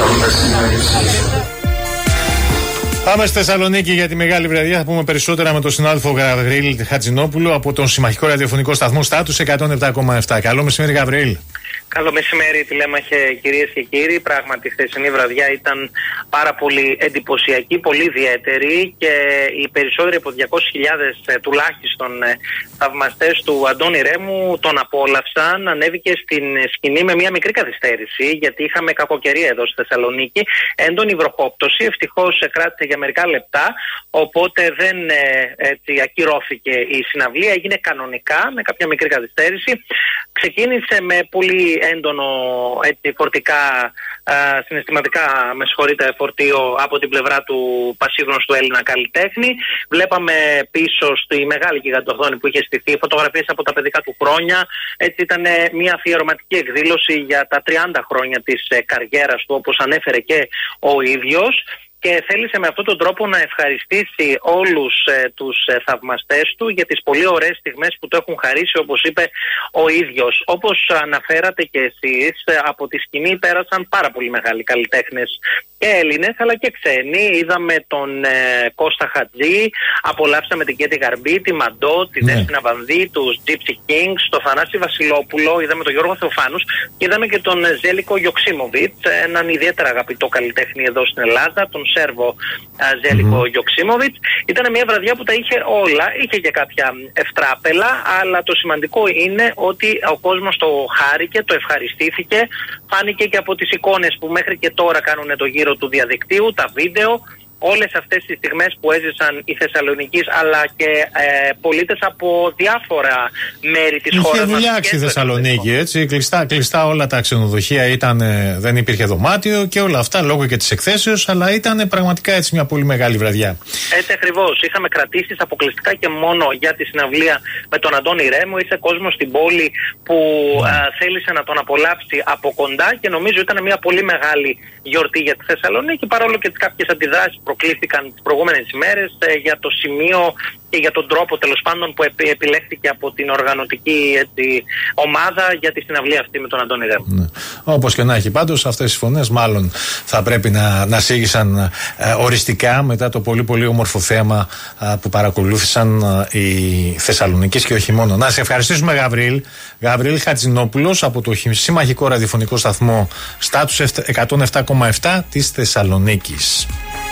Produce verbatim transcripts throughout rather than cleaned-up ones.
Πάμε στη Θεσσαλονίκη για τη μεγάλη βραδιά. Θα πούμε περισσότερα με τον συνάδελφο Γαβριήλ Χατζηνόπουλο από τον Συμμαχικό Ραδιοφωνικό Σταθμό Στάτους εκατόν επτά κόμμα επτά. Καλό μεσημέρι, Γαβριήλ. Καλό μεσημέρι, τηλέμαχε, κυρίες και κύριοι. Πράγματι, η χθεσινή βραδιά ήταν πάρα πολύ εντυπωσιακή, πολύ ιδιαίτερη και οι περισσότεροι από διακόσιες χιλιάδες τουλάχιστον θαυμαστές του Αντώνη Ρέμου τον απόλαυσαν. Ανέβηκε στην σκηνή με μια μικρή καθυστέρηση, γιατί είχαμε κακοκαιρία εδώ στη Θεσσαλονίκη, έντονη βροχόπτωση. Ευτυχώς κράτησε για μερικά λεπτά, οπότε δεν έτσι, ακυρώθηκε η συναυλία. Έγινε κανονικά με κάποια μικρή καθυστέρηση. Ξεκίνησε με πολύ έντονο έτσι, φορτικά, α, συναισθηματικά με συγχωρείτε, φορτίο από την πλευρά του πασίγνωστου Έλληνα καλλιτέχνη. Βλέπαμε πίσω στη μεγάλη γιγαντοθόνη που είχε στηθεί φωτογραφίες από τα παιδικά του χρόνια. Έτσι ήταν μια αφιερωματική εκδήλωση για τα τριάντα χρόνια της ε, καριέρας του, όπως ανέφερε και ο ίδιος. Και θέλησε με αυτόν τον τρόπο να ευχαριστήσει όλους ε, τους ε, θαυμαστές του για τις πολύ ωραίες στιγμές που το έχουν χαρίσει, όπως είπε ο ίδιος. Όπως αναφέρατε και εσείς, ε, από τη σκηνή πέρασαν πάρα πολύ μεγάλοι καλλιτέχνες και Έλληνες αλλά και ξένοι. Είδαμε τον ε, Κώστα Χατζή, απολαύσαμε την Κέτη Γαρμπή, τη Μαντό, τη ναι. Δέσποινα Βανδύ, τους Gypsy Kings, τον Θανάση Βασιλόπουλο, είδαμε τον Γιώργο Θεοφάνους και είδαμε και τον Ζέλικο Γιοξίμοβιτς, έναν ιδιαίτερα αγαπητό καλλιτέχνη εδώ στην Ελλάδα, τον Σέρβο Ζέλικο mm-hmm. Γιοξίμοβιτς. Ήταν μια βραδιά που τα είχε όλα, είχε και κάποια ευτράπελα, αλλά το σημαντικό είναι ότι ο κόσμος το χάρηκε, το ευχαριστήθηκε. Φάνηκε και από τις εικόνες που μέχρι και τώρα κάνουν το γύρο του διαδικτύου, τα βίντεο, όλες αυτές τις στιγμές που έζησαν οι Θεσσαλονικείς αλλά και ε, πολίτες από διάφορα μέρη της είχε χώρας. Είχε δουλειάξει η Θεσσαλονίκη, έτσι, κλειστά, κλειστά όλα τα ξενοδοχεία, ήταν, δεν υπήρχε δωμάτιο και όλα αυτά λόγω και της εκθέσεως, αλλά ήταν πραγματικά έτσι μια πολύ μεγάλη βραδιά. Έτσι ακριβώς, είχαμε κρατήσεις αποκλειστικά και μόνο για τη συναυλία με τον Αντώνη Ρέμου. Ήρθε κόσμος στην πόλη που mm. α, θέλησε να τον απολαύσει από κοντά και νομίζω ήταν μια πολύ μεγάλη γιορτή για τη Θεσσαλονίκη, παρόλο και κάποιες αντιδράσεις προκλήθηκαν τις προηγούμενες ημέρες ε, για το σημείο και για τον τρόπο τέλος πάντων που επι, επιλέχθηκε από την οργανωτική έτσι, ομάδα για τη συναυλία αυτή με τον Αντώνη Ρέμου. Ναι. Όπως και να έχει, πάντως αυτές οι φωνές μάλλον θα πρέπει να, να σήγησαν ε, οριστικά μετά το πολύ πολύ όμορφο θέμα ε, που παρακολούθησαν ε, οι Θεσσαλονίκες και όχι μόνο. Να σε ευχαριστήσουμε, Γαβριήλ. Γαβριήλ Χατζηνόπουλος από το Συμμαχικό Ραδιοφωνικό Σταθμό Στάτους εκατόν επτά κόμμα επτά της Θεσσαλονίκης.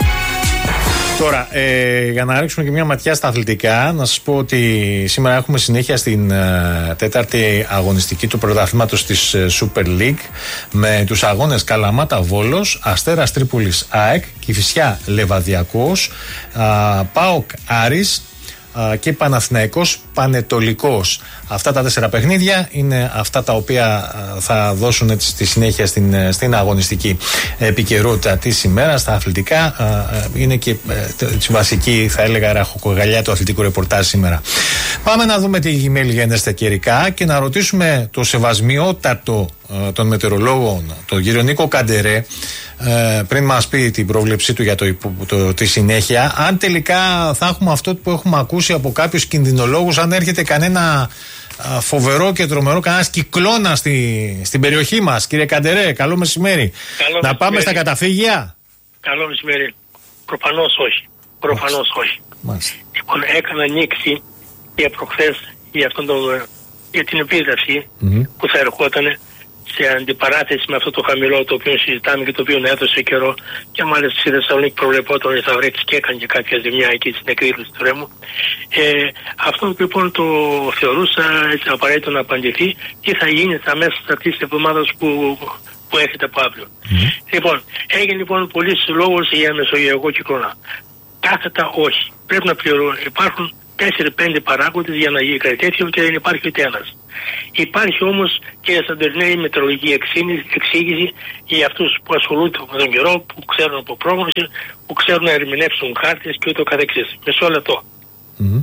Τώρα, ε, για να ρίξουμε και μια ματιά στα αθλητικά, να σας πω ότι σήμερα έχουμε συνέχεια στην ε, τέταρτη αγωνιστική του πρωταθλήματος της ε, Super League με τους αγώνες Καλαμάτα Βόλος, Αστέρας Τρίπολης ΑΕΚ, Κηφισιά Λεβαδιακός, ε, ΠΑΟΚ Άρης και Παναθηναϊκός Πανετολικός. Αυτά τα τέσσερα παιχνίδια είναι αυτά τα οποία θα δώσουν έτσι στη συνέχεια στην, στην αγωνιστική επικαιρότητα της ημέρας. Τα αθλητικά είναι και τη βασική, θα έλεγα, ραχοκοκαλιά του αθλητικού ρεπορτάζ σήμερα. Πάμε να δούμε τι μέλη γίνεται στα καιρικά και να ρωτήσουμε το σεβασμιότατο των μετεωρολόγων, τον κύριο Νίκο Καντερέ, πριν μας πει την πρόβλεψή του για το, το, τη συνέχεια, αν τελικά θα έχουμε αυτό που έχουμε ακούσει από κάποιους κινδυνολόγους, αν έρχεται κανένα φοβερό και τρομερό, κανένα κυκλώνα στη, στην περιοχή μας. Κύριε Καντερέ, καλό μεσημέρι. Καλό να μεσημέρι. Πάμε στα καταφύγια. Καλό μεσημέρι. Προφανώς όχι. Προφανώς όχι. Μάλιστα. Λοιπόν, έκανα ανοίξει για προχθές για, αυτόν τον, για την επίδραση mm-hmm. που θα ερχόταν σε αντιπαράθεση με αυτό το χαμηλό το οποίο συζητάμε και το οποίο έδωσε καιρό, και μάλιστα στη Θεσσαλονίκη προβλεπόταν ότι θα βρέξει και έκανε και κάποια ζημιά εκεί στην εκδήλωση του Ρέμου. Ε, αυτό λοιπόν το θεωρούσα έτσι απαραίτητο να απαντηθεί τι θα γίνει στα μέσα αυτής της εβδομάδας που, που έρχεται από αύριο. Mm-hmm. Λοιπόν, έγινε λοιπόν πολλής λόγος για μεσογειακό κυκλώνα. Κάθετα όχι. Πρέπει να πληρώνουν. Υπάρχουν τέσσερις πέντε παράγοντες για να γίνει κάτι τέτοιο και δεν υπάρχει ούτε ένας. Υπάρχει όμως και σαν τερνέη μετεωρολογική εξήγηση για αυτούς που ασχολούνται με τον καιρό, που ξέρουν από πρόγνωση, που ξέρουν να ερμηνεύσουν χάρτες και ούτω καθεξής. Μισό λεπτό. Mm-hmm.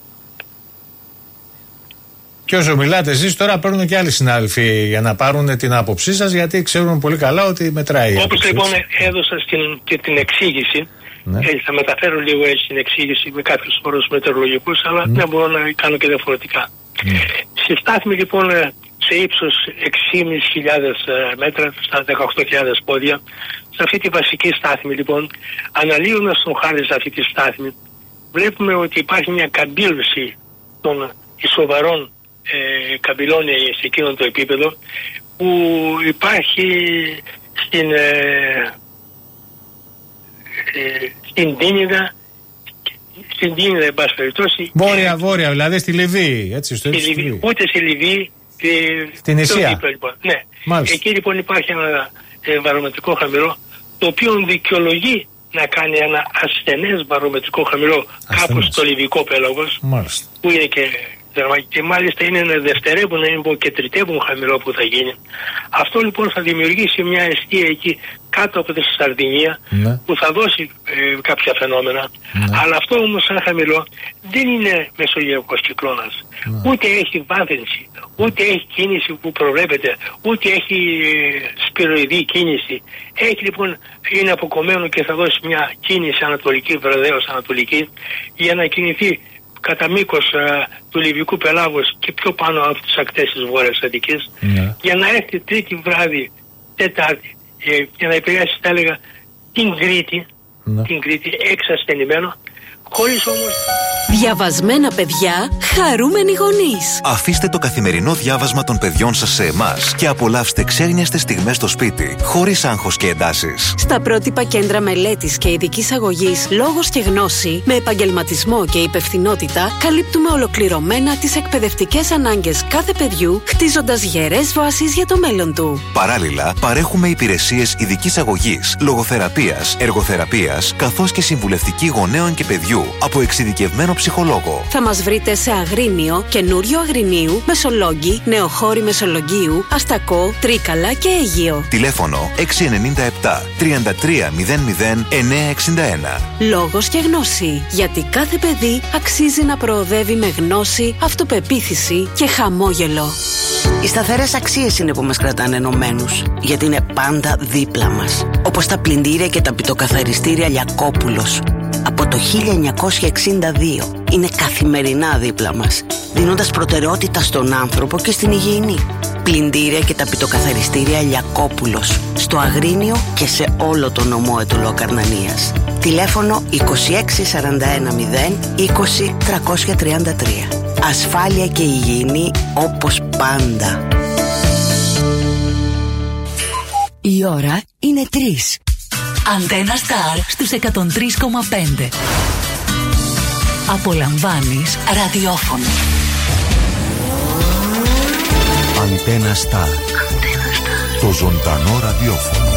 Και όσο μιλάτε εσείς, τώρα παίρνουν και άλλοι συνάδελφοι για να πάρουν την άποψή σας, γιατί ξέρουν πολύ καλά ότι μετράει. Όπως λοιπόν έδωσα στην, και την εξήγηση, ναι. Έτσι, θα μεταφέρω λίγο έτσι την εξήγηση με κάποιους όρους μετεωρολογικούς, αλλά ναι. δεν μπορώ να κάνω και διαφορετικά. Mm. Στη στάθμη λοιπόν σε ύψος έξι χιλιάδες πεντακόσια μέτρα, στα δεκαοκτώ χιλιάδες πόδια. Σε αυτή τη βασική στάθμη λοιπόν, αναλύοντας τον χάρτη σε αυτή τη στάθμη, βλέπουμε ότι υπάρχει μια καμπύλωση των σοβαρών ε, καμπυλών σε εκείνο το επίπεδο, που υπάρχει στην, ε, ε, στην Τίνιδα, στην Τίνιδα εν πάση περιπτώσει. Βόρεια, βόρεια, δηλαδή στη Λιβύη, έτσι, στο ύψος στη Λιβύη, ούτε στη Λιβύη. Στην Ισία. Λοιπόν. Ναι. Μάλιστα. Εκεί λοιπόν υπάρχει ένα ε, βαρομετρικό χαμηλό, το οποίο δικαιολογεί να κάνει ένα ασθενές βαρομετρικό χαμηλό κάπου στο Λιβικό πέλαγος, Μάλιστα. που είναι και, και μάλιστα είναι ένα δευτερεύον, είναι και τριτεύον χαμηλό που θα γίνει. Αυτό λοιπόν θα δημιουργήσει μια αιστεία εκεί κάτω από τη Σαρδινία, ναι, που θα δώσει ε, κάποια φαινόμενα. Ναι. Αλλά αυτό όμως σαν χαμηλό δεν είναι μεσογειακός κυκλώνας. Ναι. Ούτε έχει βάθυνση, ούτε έχει κίνηση που προβλέπεται, ούτε έχει σπυροειδή κίνηση. Έχει λοιπόν, είναι αποκομμένο και θα δώσει μια κίνηση ανατολική, βραδέως ανατολική, για να κινηθεί κατά μήκος uh, του Λιβικού πελάγους και πιο πάνω από τις ακτές της Βόρειας Αττικής, yeah, για να έρθει Τρίτη βράδυ, Τετάρτη, ε, για να επηρεάσει, θα έλεγα, την Κρήτη, yeah, την Κρήτη εξασθενημένο, χωρίς όμως... Διαβασμένα παιδιά, χαρούμενοι γονείς. Αφήστε το καθημερινό διάβασμα των παιδιών σας σε εμάς και απολαύστε ξένιαστες στιγμές στο σπίτι, χωρίς άγχος και εντάσεις. Στα πρότυπα κέντρα μελέτης και ειδικής αγωγής Λόγος και Γνώση, με επαγγελματισμό και υπευθυνότητα, καλύπτουμε ολοκληρωμένα τις εκπαιδευτικές ανάγκες κάθε παιδιού, χτίζοντας γερές βάσεις για το μέλλον του. Παράλληλα, παρέχουμε υπηρεσίες ειδικής αγωγής, λογοθεραπείας, εργοθεραπείας, καθώς και συμβουλευτική γονέων και παιδιού από εξειδικευμένο ψυχολόγο. Θα μας βρείτε σε Αγρίνιο, Καινούριο Αγρινίου, Μεσολόγγι, Νεοχώρη Μεσολογγίου, Αστακό, Τρίκαλα και Αιγείο. Τηλέφωνο έξι εννιά επτά τριάντα τρία μηδέν μηδέν εννιά εξήντα ένα. Λόγος και Γνώση. Γιατί κάθε παιδί αξίζει να προοδεύει με γνώση, αυτοπεποίθηση και χαμόγελο. Οι σταθερές αξίες είναι που μας κρατάνε ενωμένους, γιατί είναι πάντα δίπλα μας. Όπως τα πλυντήρια και τα πιτοκαθαριστήρια Λιακόπουλος. Από το χίλια εννιακόσια εξήντα δύο είναι καθημερινά δίπλα μας, δίνοντας προτεραιότητα στον άνθρωπο και στην υγιεινή. Πλυντήρια και τα πιτοκαθαριστήρια Λιακόπουλος, στο Αγρίνιο και σε όλο το νομό Αιτωλό Καρνανίας. Τηλέφωνο είκοσι έξι σαράντα ένα μηδέν είκοσι τριακόσια τριάντα τρία. Ασφάλεια και υγιεινή όπως πάντα. Η ώρα είναι τρεις. Αντένα Σταρ στους εκατόν τρία κόμμα πέντε. Απολαμβάνεις ραδιόφωνο. Αντένα Σταρ. Το ζωντανό ραδιόφωνο.